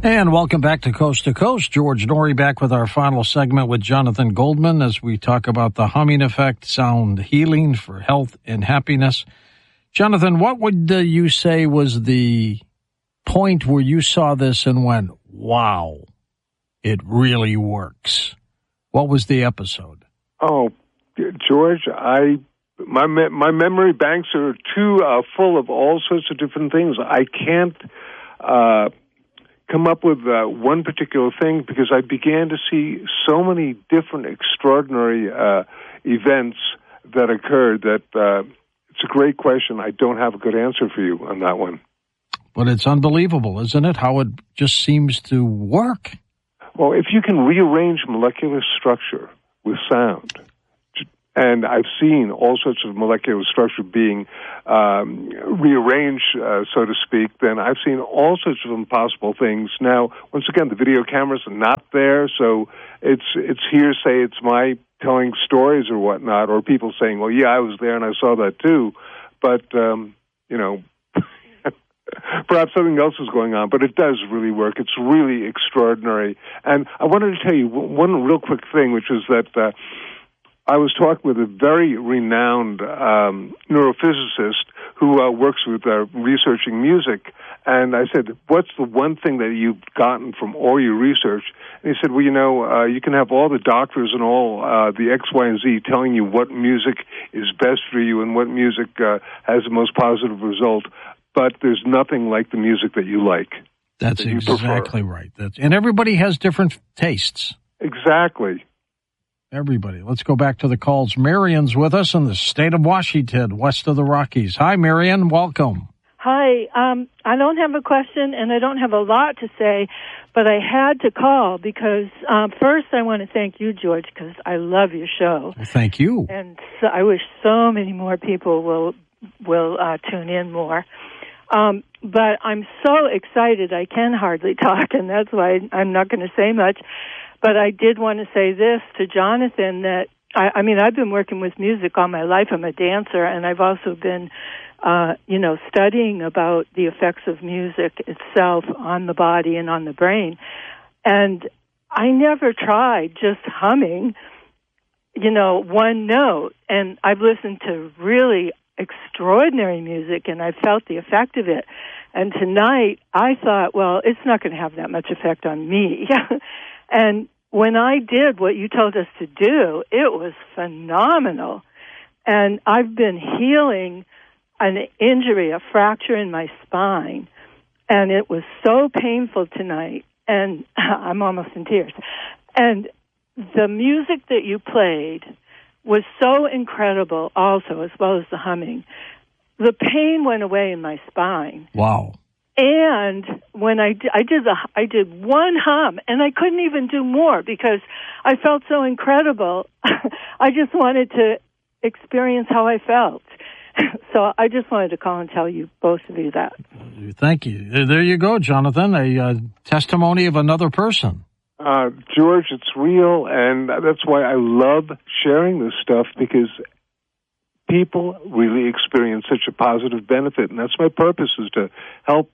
And welcome back to Coast to Coast. George Noory back with our final segment with Jonathan Goldman as we talk about the humming effect, sound healing for health and happiness. Jonathan, what would you say was the point where you saw this and went, wow, it really works? What was the episode? Oh, George, my memory banks are too full of all sorts of different things. I can't come up with one particular thing because I began to see so many different extraordinary events that occurred that it's a great question. I don't have a good answer for you on that one. But it's unbelievable, isn't it, how it just seems to work? Well, if you can rearrange molecular structure with sound, and I've seen all sorts of molecular structure being rearranged, so to speak, then I've seen all sorts of impossible things. Now, once again, the video cameras are not there, so it's hearsay. It's my telling stories or whatnot, or people saying, well, yeah, I was there and I saw that too. But, perhaps something else is going on, but it does really work. It's really extraordinary. And I wanted to tell you one real quick thing, which was that I was talking with a very renowned neurophysicist who works with researching music, and I said, what's the one thing that you've gotten from all your research? And he said, well, you can have all the doctors and all the X, Y, and Z telling you what music is best for you and what music has the most positive result, but there's nothing like the music that you like. That's exactly right. And everybody has different tastes. Exactly. Everybody. Let's go back to the calls. Marion's with us in the state of Washington, west of the Rockies. Hi, Marion. Welcome. Hi. I don't have a question, and I don't have a lot to say, but I had to call because first I want to thank you, George, because I love your show. Well, thank you. And so I wish so many more people will tune in more. But I'm so excited I can hardly talk, and that's why I'm not going to say much. But I did want to say this to Jonathan, that, I've been working with music all my life. I'm a dancer, and I've also been, studying about the effects of music itself on the body and on the brain. And I never tried just humming, one note. And I've listened to really extraordinary music, and I felt the effect of it. And tonight, I thought, well, it's not going to have that much effect on me. And when I did what you told us to do, it was phenomenal. And I've been healing an injury, a fracture in my spine, and it was so painful tonight, and I'm almost in tears. And the music that you played was so incredible also, as well as the humming. The pain went away in my spine. Wow. And when I did one hum, and I couldn't even do more because I felt so incredible. I just wanted to experience how I felt. So I just wanted to call and tell you, both of you, that. Thank you. There you go, Jonathan, a testimony of another person. George, it's real, and that's why I love sharing this stuff, because people really experience such a positive benefit, and that's my purpose, is to help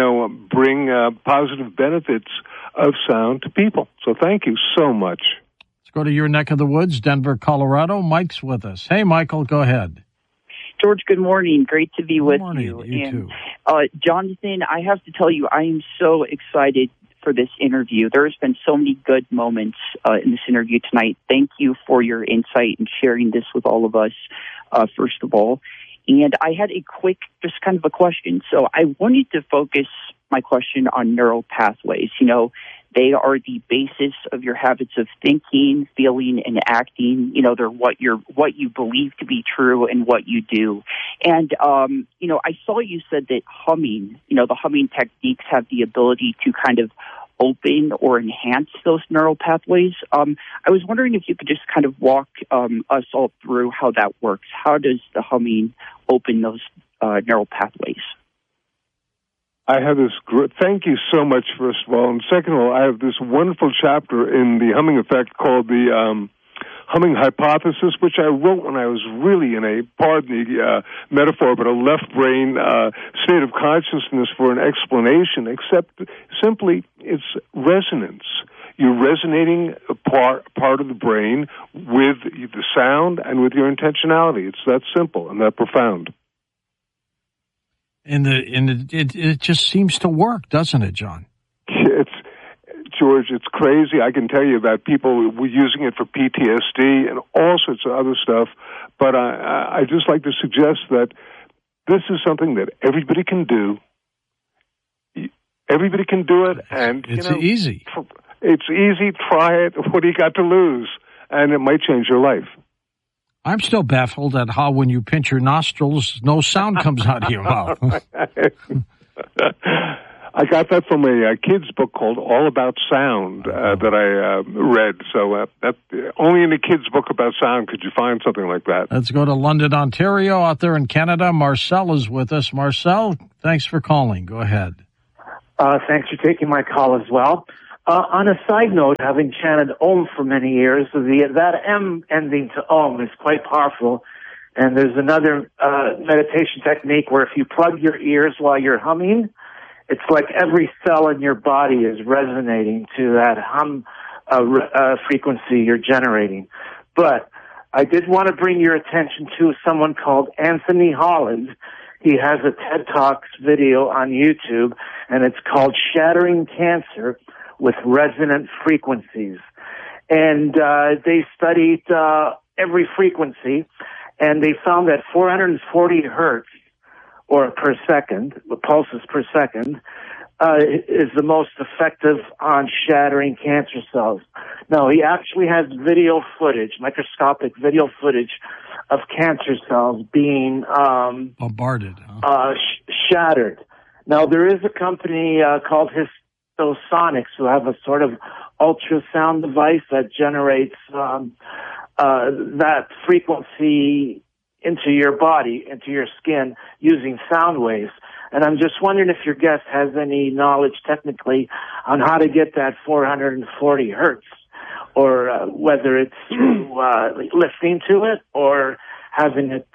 bring positive benefits of sound to people. So thank you so much. Let's go to your neck of the woods, Denver, Colorado. Mike's with us. Hey, Michael, go ahead. George, good morning. Great to be with you. You too. Jonathan, I have to tell you, I am so excited for this interview. There has been so many good moments in this interview tonight. Thank you for your insight and sharing this with all of us, first of all. And I had a quick, just kind of a question. So I wanted to focus my question on neural pathways. They are the basis of your habits of thinking, feeling, and acting. They're what you believe to be true and what you do. And, I saw you said that humming, the humming techniques have the ability to kind of open or enhance those neural pathways. I was wondering if you could just kind of walk us all through how that works. How does the humming open those neural pathways? I have this thank you so much, first of all. And second of all, I have this wonderful chapter in the humming effect called the humming hypothesis, which I wrote when I was really in a, pardon the metaphor, but a left brain state of consciousness for an explanation, except simply it's resonance. You're resonating a part of the brain with the sound and with your intentionality. It's that simple and that profound. And it just seems to work, doesn't it, John? George, it's crazy. I can tell you about people using it for PTSD and all sorts of other stuff. But I just like to suggest that this is something that everybody can do. Everybody can do it, and it's easy. It's easy. Try it. What do you got to lose? And it might change your life. I'm still baffled at how when you pinch your nostrils, no sound comes out of your mouth. I got that from a kid's book called All About Sound that I read. So only in a kid's book about sound could you find something like that. Let's go to London, Ontario, out there in Canada. Marcel is with us. Marcel, thanks for calling. Go ahead. Thanks for taking my call as well. On a side note, having chanted Om for many years, that M ending to Om is quite powerful. And there's another meditation technique where if you plug your ears while you're humming, it's like every cell in your body is resonating to that hum frequency you're generating. But I did want to bring your attention to someone called Anthony Holland. He has a TED Talks video on YouTube, and it's called Shattering Cancer with Resonant Frequencies. And they studied every frequency, and they found that 440 hertz or per second, pulses per second, is the most effective on shattering cancer cells. Now, he actually has video footage, microscopic video footage of cancer cells being bombarded, shattered. Now, there is a company called Histosonics who have a sort of ultrasound device that generates that frequency into your body, into your skin, using sound waves. And I'm just wondering if your guest has any knowledge technically on how to get that 440 hertz, or whether it's through listening to it or having it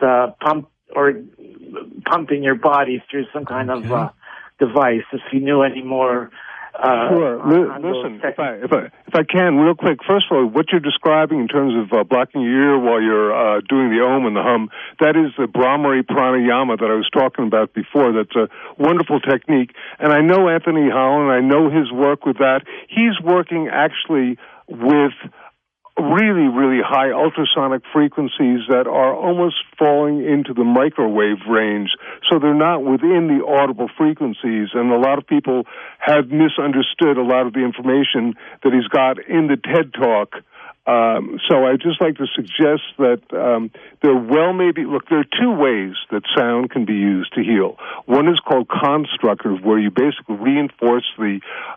pumping your body through some kind of device. If you knew any more. Sure. Listen, if I can, real quick. First of all, what you're describing in terms of blocking your ear while you're doing the Om and the hum, that is the Brahmari Pranayama that I was talking about before. That's a wonderful technique. And I know Anthony Holland. I know his work with that. He's working actually with really, really high ultrasonic frequencies that are almost falling into the microwave range. So they're not within the audible frequencies. And a lot of people have misunderstood a lot of the information that he's got in the TED Talk. So I'd just like to suggest that there are two ways that sound can be used to heal. One is called constructive, where you basically reinforce the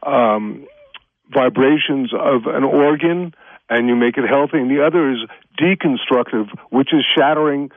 vibrations of an organ and you make it healthy. And the other is deconstructive, which is shattering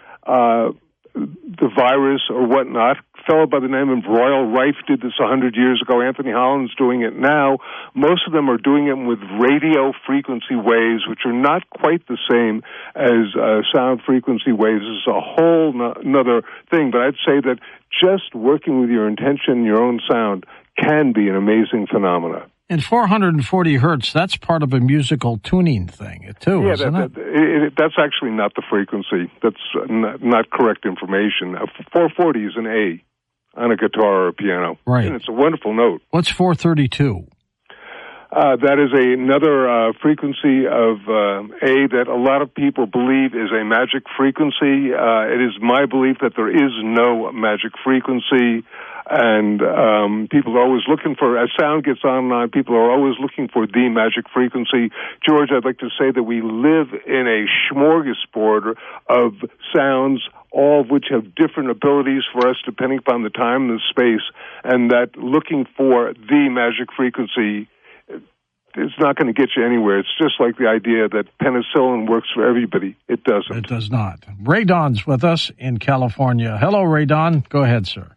the virus or whatnot. A fellow by the name of Royal Rife did this 100 years ago. Anthony Holland's doing it now. Most of them are doing it with radio frequency waves, which are not quite the same as sound frequency waves. This is a whole another thing. But I'd say that just working with your intention, your own sound, can be an amazing phenomenon. And 440 hertz, that's part of a musical tuning thing, too, isn't it? That's actually not the frequency. That's not correct information. 440 is an A on a guitar or a piano. Right. And it's a wonderful note. What's 432? That is another frequency of A that a lot of people believe is a magic frequency. It is my belief that there is no magic frequency. And people are always looking for, as sound gets on and on, people are always looking for the magic frequency. George, I'd like to say that we live in a smorgasbord of sounds, all of which have different abilities for us depending upon the time and the space, and that looking for the magic frequency is not going to get you anywhere. It's just like the idea that penicillin works for everybody. It doesn't. It does not. Ray Don's with us in California. Hello, Ray Don. Go ahead, sir.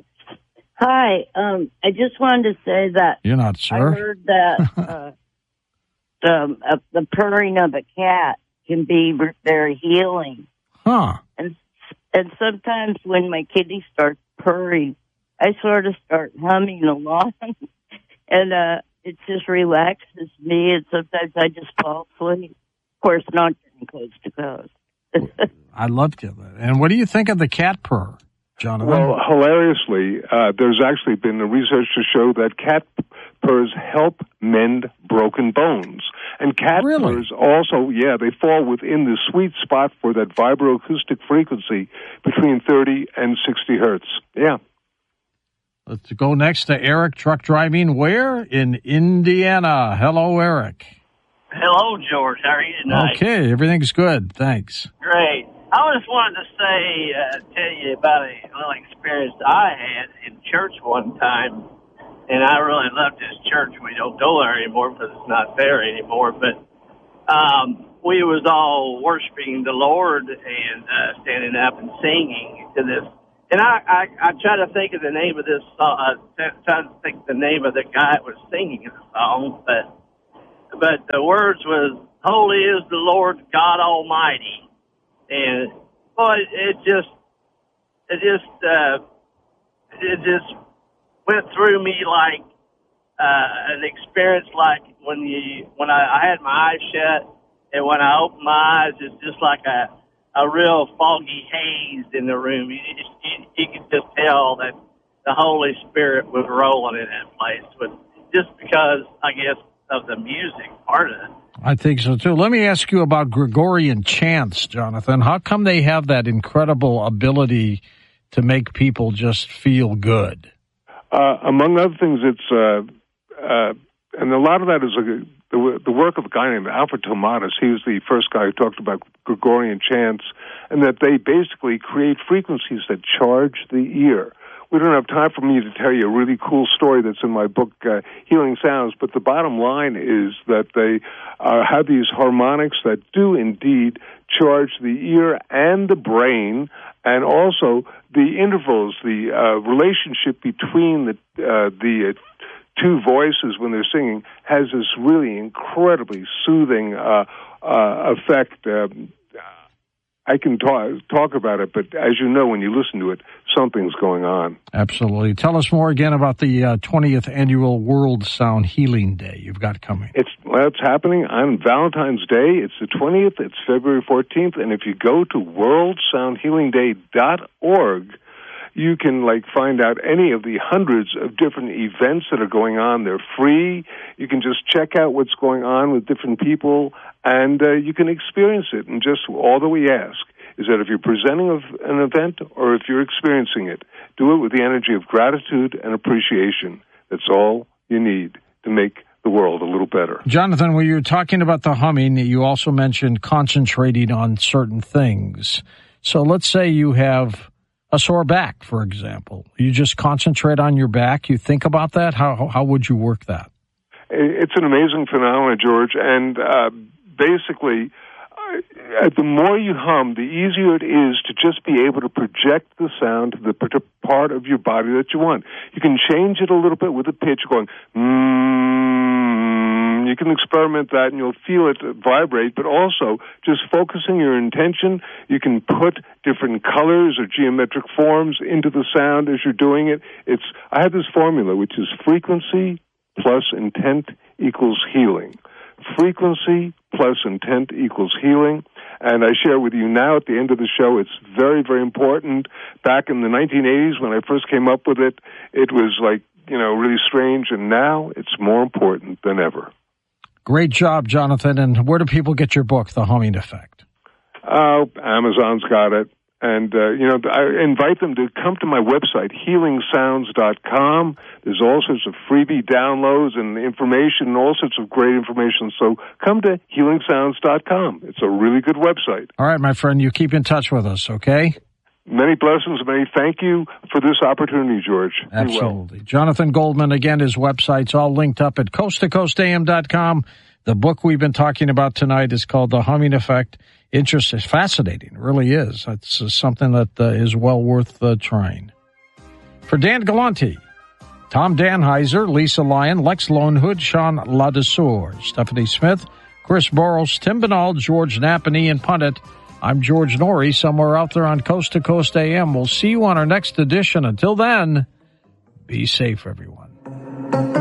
Hi, I just wanted to say that you're not, sir. I heard that the purring of a cat can be very healing. Huh. And sometimes when my kidneys start purring, I sort of start humming along, and it just relaxes me, and sometimes I just fall asleep. Of course, not getting coast to coast. I love that. And what do you think of the cat purr, Jonathan? Well, hilariously, there's actually been research to show that cat purrs help mend broken bones. And cat purrs also, they fall within the sweet spot for that vibroacoustic frequency between 30 and 60 hertz. Yeah. Let's go next to Eric, truck driving where? In Indiana. Hello, Eric. Hello, George. How are you tonight? Okay, everything's good. Thanks. Great. I just wanted to tell you about a little experience I had in church one time, and I really loved this church. We don't go there anymore because it's not there anymore, but we was all worshiping the Lord and standing up and singing to this. And I try to think of the name of this song, trying to think the name of the guy that was singing the song, but the words was, "Holy is the Lord God Almighty." And boy, it just went through me like an experience like when I had my eyes shut, and when I opened my eyes, it's just like a real foggy haze in the room. You could just tell that the Holy Spirit was rolling in that place, just because, I guess, of the music part of it. I think so, too. Let me ask you about Gregorian chants, Jonathan. How come they have that incredible ability to make people just feel good? Among other things, it's and a lot of that is the work of a guy named Alfred Tomatis. He was the first guy who talked about Gregorian chants, and that they basically create frequencies that charge the ear. We don't have time for me to tell you a really cool story that's in my book, Healing Sounds, but the bottom line is that they have these harmonics that do indeed charge the ear and the brain, and also the intervals, the relationship between the two voices when they're singing has this really incredibly soothing effect. I can talk about it, but as you know, when you listen to it, something's going on. Absolutely. Tell us more again about the 20th Annual World Sound Healing Day you've got coming. It's happening on Valentine's Day. It's the 20th. It's February 14th. And if you go to worldsoundhealingday.org, you can find out any of the hundreds of different events that are going on. They're free. You can just check out what's going on with different people, and you can experience it. And just all that we ask is that if you're presenting an event or if you're experiencing it, do it with the energy of gratitude and appreciation. That's all you need to make the world a little better. Jonathan, when you were talking about the humming, you also mentioned concentrating on certain things. So let's say you have a sore back, for example. You just concentrate on your back. You think about that. How would you work that? It's an amazing phenomenon, George. And basically, the more you hum, the easier it is to just be able to project the sound to the part of your body that you want. You can change it a little bit with the pitch, going You can experiment that and you'll feel it vibrate, but also just focusing your intention, you can put different colors or geometric forms into the sound as you're doing it. I have this formula, which is frequency plus intent equals healing. Frequency plus intent equals healing. And I share with you now at the end of the show, it's very, very important. Back in the 1980s when I first came up with it, it was really strange, and now it's more important than ever. Great job, Jonathan. And where do people get your book, The Humming Effect? Amazon's got it. And, I invite them to come to my website, healingsounds.com. There's all sorts of freebie downloads and information, all sorts of great information. So come to healingsounds.com. It's a really good website. All right, my friend, you keep in touch with us, okay? Many blessings, many thank you for this opportunity, George. Absolutely. Jonathan Goldman, again, his website's all linked up at coasttocoastam.com. The book we've been talking about tonight is called The Humming Effect. It's fascinating. It really is. It's something that is well worth trying. For Dan Galante, Tom Danheiser, Lisa Lyon, Lex Lonehood, Sean Ladesseur, Stephanie Smith, Chris Boros, Tim Binnall, George Knapp, and Ian Punnett. I'm George Norrie, somewhere out there on Coast to Coast AM. We'll see you on our next edition. Until then, be safe, everyone.